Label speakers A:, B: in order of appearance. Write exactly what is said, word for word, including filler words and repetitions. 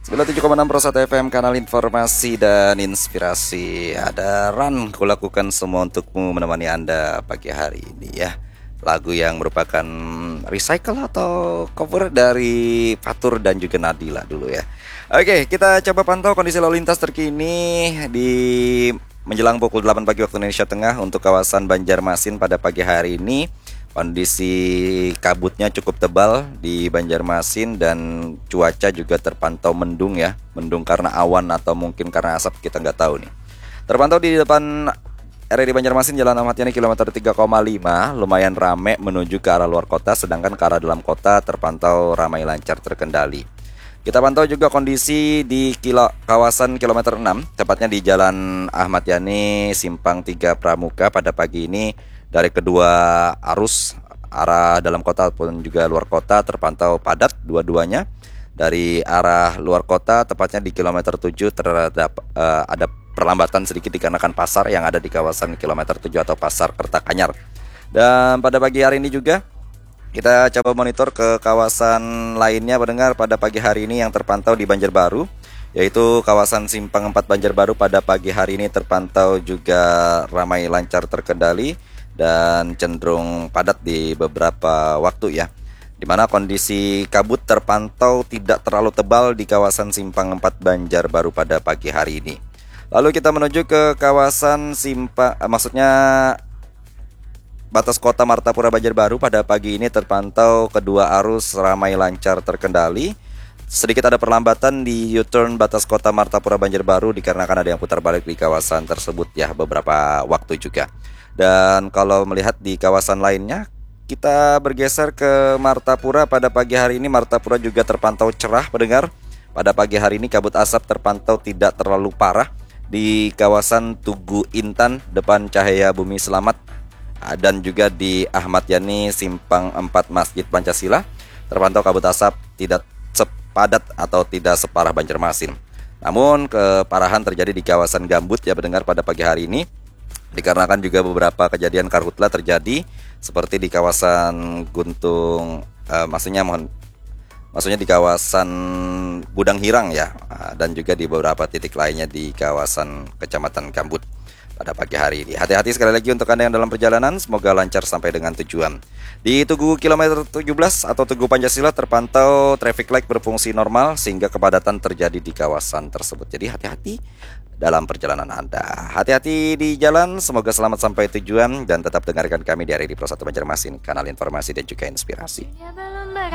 A: sembilan puluh tujuh koma enam Pro satu F M, kanal informasi dan inspirasi. Ada Run, kulakukan semua untukmu, menemani Anda pagi hari ini ya. Lagu yang merupakan recycle atau cover dari Fatur dan juga Nadila dulu ya. Oke, kita coba pantau kondisi lalu lintas terkini di menjelang pukul delapan pagi waktu Indonesia Tengah untuk kawasan Banjarmasin pada pagi hari ini. Kondisi kabutnya cukup tebal di Banjarmasin dan cuaca juga terpantau mendung ya. Mendung karena awan atau mungkin karena asap, kita nggak tahu nih. Terpantau di depan R R I Banjarmasin, Jalan Ahmad Yani kilometer tiga koma lima, lumayan rame menuju ke arah luar kota, sedangkan ke arah dalam kota terpantau ramai lancar terkendali. Kita pantau juga kondisi di kilo, kawasan kilometer enam, tepatnya di Jalan Ahmad Yani Simpang tiga Pramuka pada pagi ini. Dari kedua arus, arah dalam kota ataupun juga luar kota, terpantau padat dua-duanya. Dari arah luar kota, tepatnya di kilometer tujuh, terhadap uh, ada perlambatan sedikit dikarenakan pasar yang ada di kawasan kilometer tujuh atau pasar Kertakanyar. Dan pada pagi hari ini juga kita coba monitor ke kawasan lainnya pendengar pada pagi hari ini yang terpantau di Banjarbaru, yaitu kawasan Simpang empat Banjarbaru. Pada pagi hari ini terpantau juga ramai lancar terkendali dan cenderung padat di beberapa waktu ya, dimana kondisi kabut terpantau tidak terlalu tebal di kawasan Simpang empat Banjarbaru pada pagi hari ini. Lalu kita menuju ke kawasan Simpang, eh, maksudnya batas kota Martapura Banjarbaru. Pada pagi ini terpantau kedua arus ramai lancar terkendali. Sedikit ada perlambatan di U-turn batas kota Martapura Banjarbaru dikarenakan ada yang putar balik di kawasan tersebut ya, beberapa waktu juga. Dan kalau melihat di kawasan lainnya, kita bergeser ke Martapura. Pada pagi hari ini Martapura juga terpantau cerah pendengar. Pada pagi hari ini kabut asap terpantau tidak terlalu parah di kawasan Tugu Intan depan Cahaya Bumi Selamat, dan juga di Ahmad Yani Simpang empat Masjid Pancasila terpantau kabut asap tidak sepadat atau tidak separah Banjarmasin. Namun keparahan terjadi di kawasan Gambut ya pendengar pada pagi hari ini, dikarenakan juga beberapa kejadian karhutla terjadi seperti di kawasan Guntung, eh, maksudnya mohon maksudnya di kawasan Gudang Hirang ya, dan juga di beberapa titik lainnya di kawasan Kecamatan Gambut pada pagi hari ini. Hati-hati sekali lagi untuk Anda yang dalam perjalanan, semoga lancar sampai dengan tujuan. Di Tugu kilometer tujuh belas atau Tugu Pancasila terpantau traffic light berfungsi normal sehingga kepadatan terjadi di kawasan tersebut. Jadi hati-hati dalam perjalanan Anda. Hati-hati di jalan, semoga selamat sampai tujuan dan tetap dengarkan kami di R R I Pro satu Banjarmasin, kanal informasi dan juga inspirasi.